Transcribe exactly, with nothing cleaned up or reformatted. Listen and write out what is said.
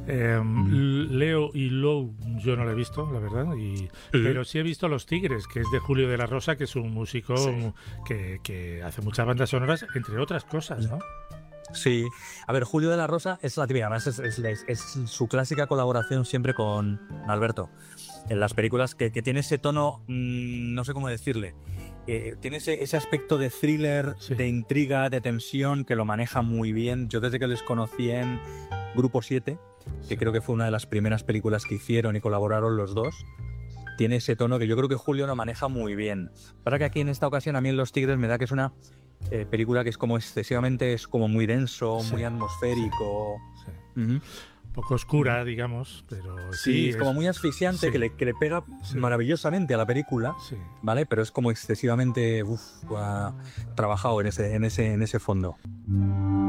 Eh, mm. Leo y Lou yo no lo he visto, la verdad, y, sí. pero sí he visto Los Tigres, que es de Julio de la Rosa, que es un músico sí. que, que hace muchas bandas sonoras, entre otras cosas, ¿no? Sí, a ver, Julio de la Rosa es la típica, además es, es, es, es su clásica colaboración siempre con Alberto en las películas, que, que tiene ese tono, mmm, no sé cómo decirle, eh, tiene ese, ese aspecto de thriller, sí. de intriga, de tensión, que lo maneja muy bien. Yo desde que les conocí en Grupo siete, que sí. creo que fue una de las primeras películas que hicieron y colaboraron los dos, tiene ese tono que yo creo que Julio lo maneja muy bien. Para que aquí en esta ocasión a mí en Los Tigres me da que es una eh, película que es como excesivamente, es como muy denso, sí. muy atmosférico. Sí. Sí. Uh-huh. Un poco oscura, digamos, pero sí, sí es, es como muy asfixiante, sí. que, le, que le pega sí. maravillosamente a la película, sí. ¿vale? Pero es como excesivamente uf, uh, trabajado en ese, en ese, en ese fondo.